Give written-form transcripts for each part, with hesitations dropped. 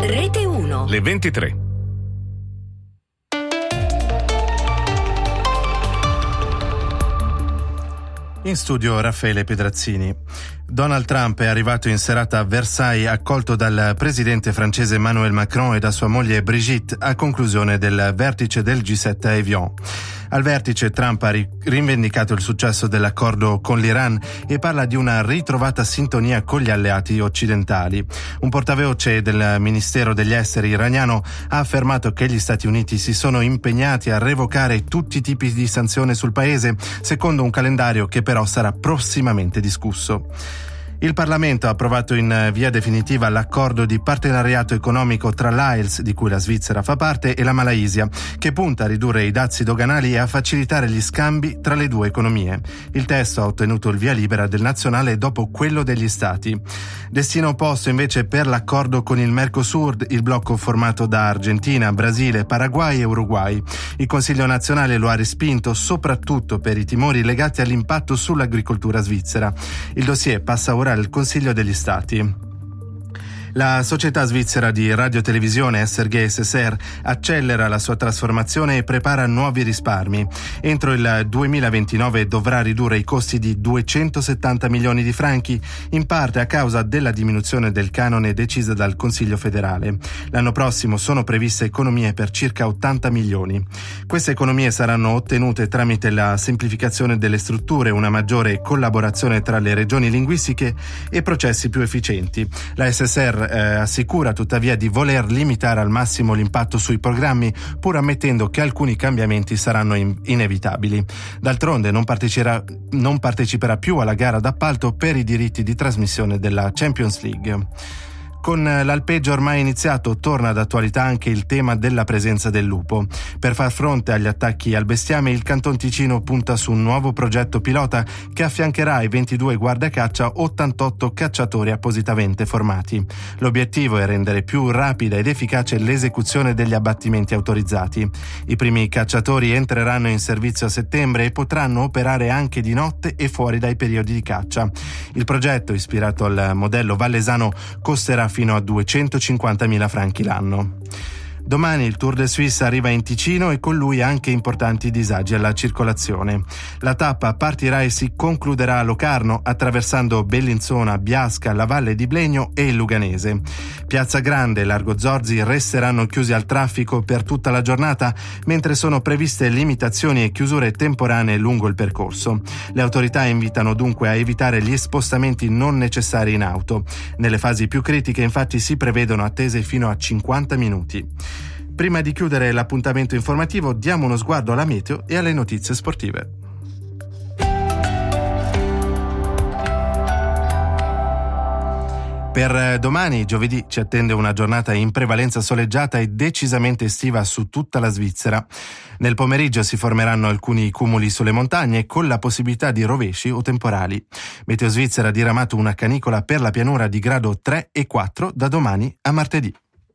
Rete 1. Le 23. In studio Raffaele Pedrazzini. Donald Trump è arrivato in serata a Versailles accolto dal presidente francese Emmanuel Macron e da sua moglie Brigitte a conclusione del vertice del G7 a Evian. Al vertice Trump ha rivendicato il successo dell'accordo con l'Iran e parla di una ritrovata sintonia con gli alleati occidentali. Un portavoce del Ministero degli Esteri iraniano ha affermato che gli Stati Uniti si sono impegnati a revocare tutti i tipi di sanzioni sul paese, secondo un calendario che però sarà prossimamente discusso. Il Parlamento ha approvato in via definitiva l'accordo di partenariato economico tra l'AELS, di cui la Svizzera fa parte, e la Malaysia, che punta a ridurre i dazi doganali e a facilitare gli scambi tra le due economie. Il testo ha ottenuto il via libera del nazionale dopo quello degli Stati. Destino opposto invece per l'accordo con il Mercosur, il blocco formato da Argentina, Brasile, Paraguay e Uruguay. Il Consiglio nazionale lo ha respinto soprattutto per i timori legati all'impatto sull'agricoltura svizzera. Il dossier passa ora al Consiglio degli Stati. La società svizzera di radiotelevisione SRG SSR accelera la sua trasformazione e prepara nuovi risparmi. Entro il 2029 dovrà ridurre i costi di 270 milioni di franchi, in parte a causa della diminuzione del canone decisa dal Consiglio federale. L'anno prossimo sono previste economie per circa 80 milioni. Queste economie saranno ottenute tramite la semplificazione delle strutture, una maggiore collaborazione tra le regioni linguistiche e processi più efficienti. La SSR assicura tuttavia di voler limitare al massimo l'impatto sui programmi, pur ammettendo che alcuni cambiamenti saranno inevitabili. D'altronde non parteciperà più alla gara d'appalto per i diritti di trasmissione della Champions League. Con l'alpeggio ormai iniziato torna d'attualità anche il tema della presenza del lupo. Per far fronte agli attacchi al bestiame, il Canton Ticino punta su un nuovo progetto pilota che affiancherà ai 22 guardacaccia 88 cacciatori appositamente formati. L'obiettivo è rendere più rapida ed efficace l'esecuzione degli abbattimenti autorizzati. I primi cacciatori entreranno in servizio a settembre e potranno operare anche di notte e fuori dai periodi di caccia. Il progetto, ispirato al modello vallesano, costerà fino a 250.000 franchi l'anno. Domani il Tour de Suisse arriva in Ticino e con lui anche importanti disagi alla circolazione. La tappa partirà e si concluderà a Locarno, attraversando Bellinzona, Biasca, la Valle di Blegno e il Luganese. Piazza Grande e Largo Zorzi resteranno chiusi al traffico per tutta la giornata, mentre sono previste limitazioni e chiusure temporanee lungo il percorso. Le autorità invitano dunque a evitare gli spostamenti non necessari in auto. Nelle fasi più critiche infatti si prevedono attese fino a 50 minuti. Prima di chiudere l'appuntamento informativo, diamo uno sguardo alla meteo e alle notizie sportive. Per domani, giovedì, ci attende una giornata in prevalenza soleggiata e decisamente estiva su tutta la Svizzera. Nel pomeriggio si formeranno alcuni cumuli sulle montagne con la possibilità di rovesci o temporali. Meteo Svizzera ha diramato una canicola per la pianura di grado 3 e 4 da domani a martedì.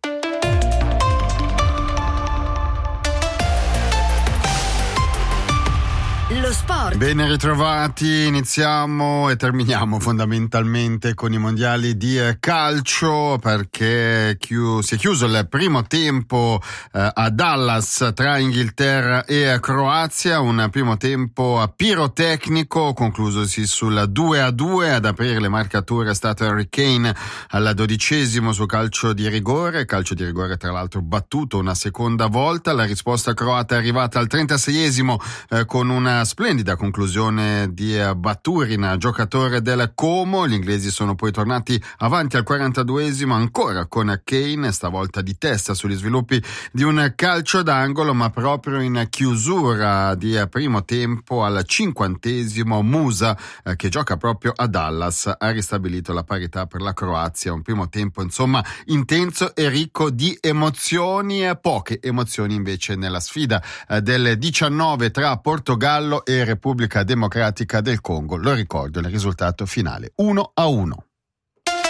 Lo sport. Ben ritrovati, iniziamo e terminiamo fondamentalmente con i mondiali di calcio, perché si è chiuso il primo tempo a Dallas tra Inghilterra e Croazia, un primo tempo pirotecnico conclusosi sul 2-2. Ad aprire le marcature è stato Harry Kane al 12° su calcio di rigore tra l'altro battuto una seconda volta. La risposta croata è arrivata al 36° con una splendida conclusione di Baturin, giocatore del Como. Gli inglesi sono poi tornati avanti al 42° ancora con Kane, stavolta di testa sugli sviluppi di un calcio d'angolo, ma proprio in chiusura di primo tempo al 50° Musa, che gioca proprio a Dallas, ha ristabilito la parità per la Croazia. Un primo tempo insomma intenso e ricco di emozioni, poche emozioni invece nella sfida del 19 tra Portogallo e Repubblica Democratica del Congo. Lo ricordo, il risultato finale 1-1.